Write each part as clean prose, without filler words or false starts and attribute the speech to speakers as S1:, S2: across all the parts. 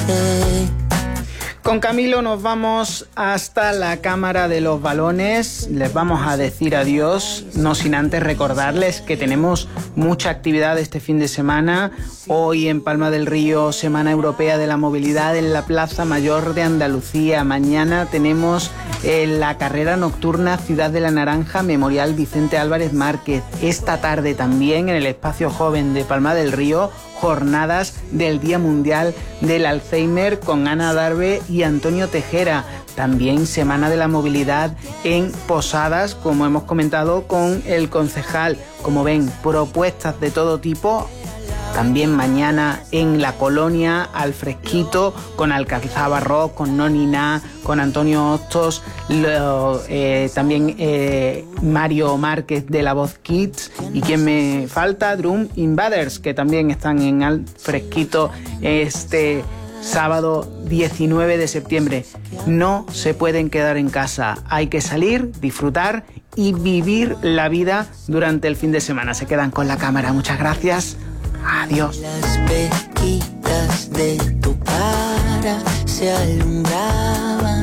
S1: Con Camilo nos vamos hasta la Cámara de los Balones. Les vamos a decir adiós, no sin antes recordarles que tenemos mucha actividad este fin de semana. Hoy en Palma del Río, Semana Europea de la Movilidad en la Plaza Mayor de Andalucía. Mañana tenemos la carrera nocturna Ciudad de la Naranja, Memorial Vicente Álvarez Márquez. Esta tarde también en el Espacio Joven de Palma del Río, jornadas del Día Mundial del Alzheimer con Ana Darbe y Antonio Tejera. También Semana de la Movilidad en Posadas, como hemos comentado con el concejal. Como ven, propuestas de todo tipo. También mañana en La Colonia, al fresquito, con Alcazaba Rock, con Nonina, con Antonio Hostos, también Mario Márquez de La Voz Kids, y quien me falta, Drum Invaders, que también están en al fresquito este sábado 19 de septiembre. No se pueden quedar en casa, hay que salir, disfrutar y vivir la vida durante el fin de semana. Se quedan con la cámara. Muchas gracias. Adiós.
S2: Las pequitas de tu cara se alumbraban.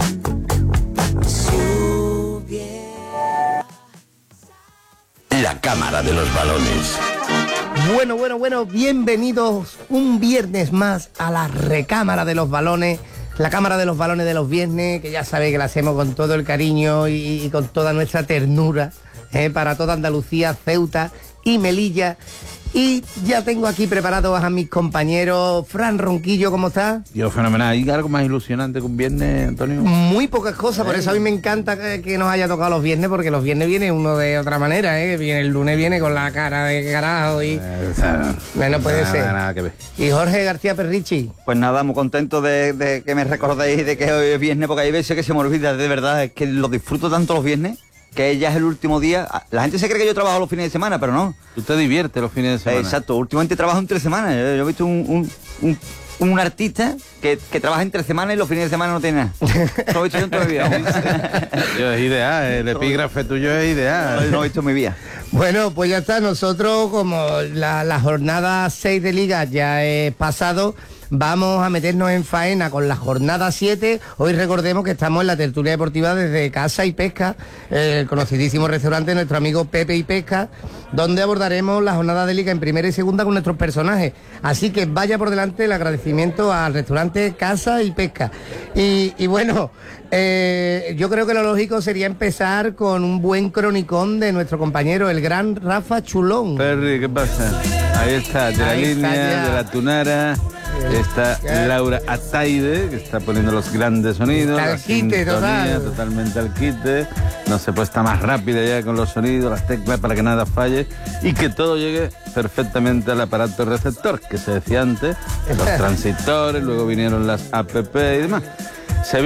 S3: La Cámara de los Balones.
S4: Bueno, bienvenidos un viernes más a la recámara de los balones, la Cámara de los Balones de los viernes, que ya sabéis que la hacemos con todo el cariño y con toda nuestra ternura para toda Andalucía, Ceuta y Melilla. Y ya tengo aquí preparados a mis compañeros. Fran Ronquillo, ¿cómo estás?
S5: Yo, fenomenal. ¿Hay algo más ilusionante que un viernes, Antonio?
S4: Muy pocas cosas, por eso a mí me encanta que nos haya tocado los viernes, porque los viernes viene uno de otra manera, el lunes viene con la cara de carajo y... no puede ser.
S5: Nada que ver.
S4: Y Jorge García Perrichi.
S6: Pues nada, muy contento de que me recordéis de que hoy es viernes, porque hay veces que se me olvida, de verdad, es que lo disfruto tanto los viernes, que ya es el último día. La gente se cree que yo trabajo los fines de semana, pero no.
S5: Tú te diviertes los fines de semana.
S6: Exacto, últimamente trabajo entre semanas. Yo he visto un artista que trabaja entre semanas y los fines de semana no tiene nada. Lo he visto yo en toda mi vida.
S5: Yo es ideal, el epígrafe tuyo es ideal.
S6: Lo he visto en mi vida.
S4: Bueno, pues ya está, nosotros como la jornada 6 de Liga ya es pasado, vamos a meternos en faena con la jornada 7. Hoy recordemos que estamos en la tertulia deportiva desde Casa y Pesca, el conocidísimo restaurante de nuestro amigo Pepe y Pesca, donde abordaremos la jornada de Liga en primera y segunda con nuestros personajes. Así que vaya por delante el agradecimiento al restaurante Casa y Pesca. Y bueno, yo creo que lo lógico sería empezar con un buen cronicón de nuestro compañero, el gran Rafa Chulón.
S5: Perry, ¿qué pasa? Ahí está, de la
S4: Ahí
S5: línea,
S4: está ya.
S5: de la tunara. Está Laura Ataide, que está poniendo los grandes sonidos.
S4: Está al quite, total.
S5: Totalmente al quite. No se puede estar más rápida ya con los sonidos, las teclas, para que nada falle y que todo llegue perfectamente al aparato receptor, que se decía antes, los transistores, luego vinieron las app y demás.